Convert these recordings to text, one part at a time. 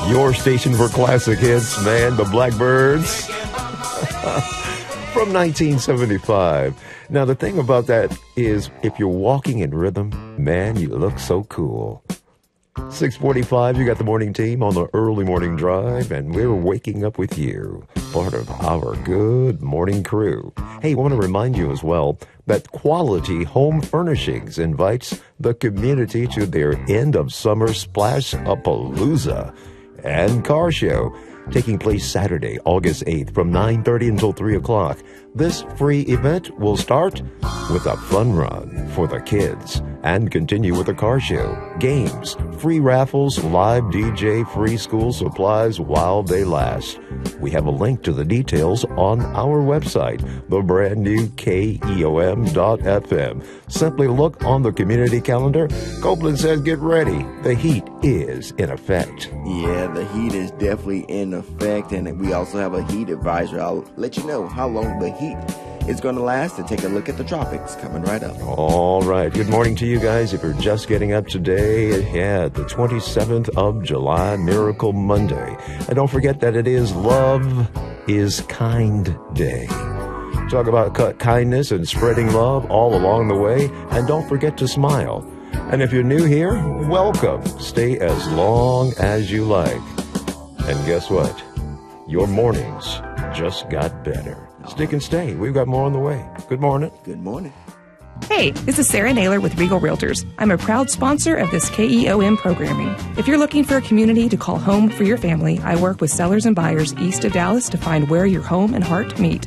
Your station for classic hits, man, the Blackbyrds. From 1975. Now, the thing about that is, if you're walking in rhythm, man, you look so cool. 6:45, you got the morning team on the early morning drive, and we're waking up with you, part of our good morning crew. Hey, I want to remind you as well that Quality Home Furnishings invites the community to their end of summer Splash-A-Palooza and car show, taking place Saturday, August 8th from 9:30 until 3 o'clock. This free event will start with a fun run for the kids and continue with a car show, games, free raffles, live DJ, free school supplies while they last. We have a link to the details on our website, the brand new KEOM.FM. Simply look on the community calendar. Copeland says get ready. The heat is in effect. Yeah, the heat is definitely in effect, and we also have a heat advisory. I'll let you know how long the heat is going to last and take a look at the tropics coming right up. All right. Good morning to you guys. If you're just getting up today, yeah, the 27th of July, Miracle Monday. And don't forget that it is Love is Kind Day. Talk about kindness and spreading love all along the way. And don't forget to smile. And if you're new here, welcome. Stay as long as you like. And guess what? Your mornings just got better. Stick and stay. We've got more on the way. Good morning. Good morning. Hey, this is Sarah Naylor with Regal Realtors. I'm a proud sponsor of this KEOM programming. If you're looking for a community to call home for your family, I work with sellers and buyers east of Dallas to find where your home and heart meet.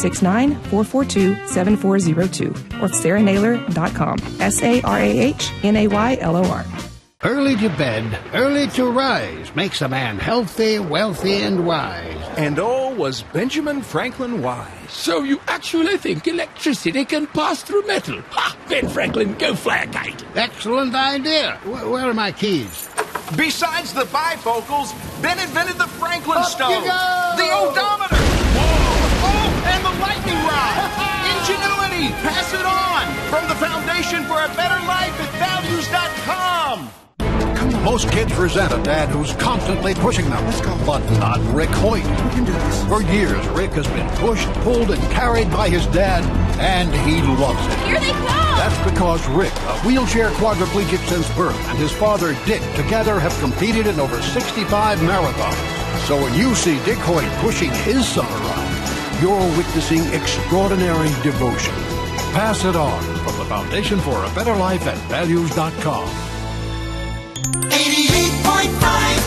469-442-7402 or sarahnaylor.com. SARAHNAYLOR. Early to bed, early to rise makes a man healthy, wealthy, and wise. And all was Benjamin Franklin wise. So you actually think electricity can pass through metal? Ha! Ben Franklin, go fly a kite. Excellent idea. Where are my keys? Besides the bifocals, Ben invented the Franklin Up stove, you go! the odometer, oh, and the lightning rod. Ingenuity, pass it on. From the foundation for a better life at values.com. Most kids resent a dad who's constantly pushing them. Let's go. But not Rick Hoyt. We can do this. For years, Rick has been pushed, pulled, and carried by his dad, and he loves it. Here they come! That's because Rick, a wheelchair quadriplegic since birth, and his father, Dick, together have competed in over 65 marathons. So when you see Dick Hoyt pushing his son around, you're witnessing extraordinary devotion. Pass it on from the Foundation for a Better Life at values.com. 88.5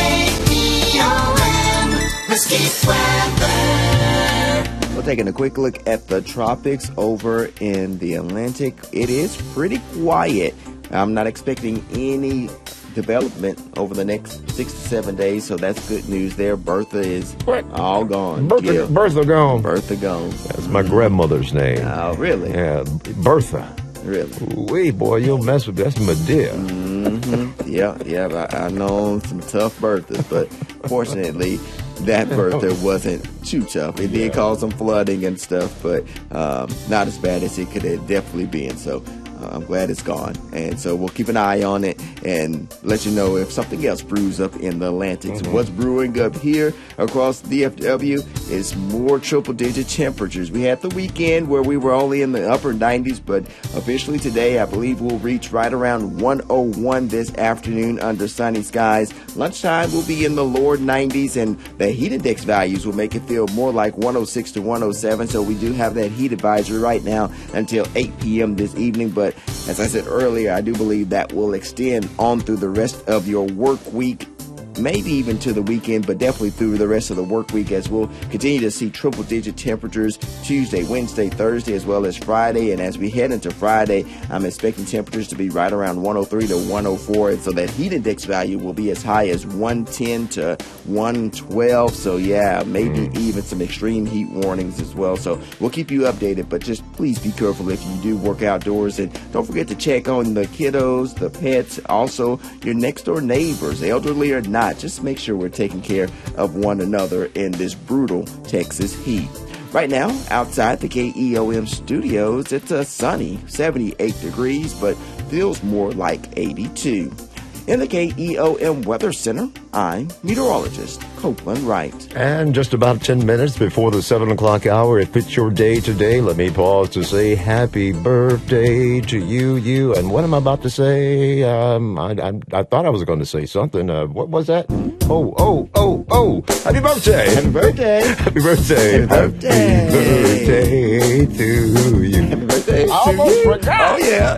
KEOM, Mesquite weather. We're taking a quick look at the tropics over in the Atlantic. It is pretty quiet. I'm not expecting any development over the next 6 to 7 days, so that's good news there. Bertha is all gone. Bertha gone. Bertha gone. That's my grandmother's name. Oh, really? Yeah, Bertha. Really? Wait, boy, you'll mess with that's Medea. Mm-hmm. Yeah. I know some tough Berthas, but fortunately, that Bertha wasn't too tough. It did cause some flooding and stuff, but not as bad as it could have definitely been. So I'm glad it's gone. And so we'll keep an eye on it and let you know if something else brews up in the Atlantic. So what's brewing up here across DFW is more triple-digit temperatures. We had the weekend where we were only in the upper 90s, but officially today I believe we'll reach right around 101 this afternoon under sunny skies. Lunchtime will be in the lower 90s, and the heat index values will make it feel more like 106 to 107. So we do have that heat advisory right now until 8 p.m. this evening, but as I said earlier, I do believe that will extend on through the rest of your work week, maybe even to the weekend, but definitely through the rest of the work week, as we'll continue to see triple-digit temperatures Tuesday, Wednesday, Thursday, as well as Friday. And as we head into Friday, I'm expecting temperatures to be right around 103 to 104, and so that heat index value will be as high as 110 to 112. So yeah, maybe even some extreme heat warnings as well. So we'll keep you updated, but just please be careful if you do work outdoors, and don't forget to check on the kiddos, the pets, also your next door neighbors, elderly or not. Just make sure we're taking care of one another in this brutal Texas heat. Right now, outside the KEOM studios, it's a sunny 78 degrees, but feels more like 82. In the KEOM Weather Center, I'm meteorologist Copeland Wright. And just about 10 minutes before the 7 o'clock hour, if it's your day today, let me pause to say happy birthday to you. And what am I about to say? I thought I was going to say something. What was that? Oh. Happy birthday. Happy birthday. Happy birthday. Happy birthday. Happy birthday to you. Happy birthday. I almost forgot. Oh, yeah.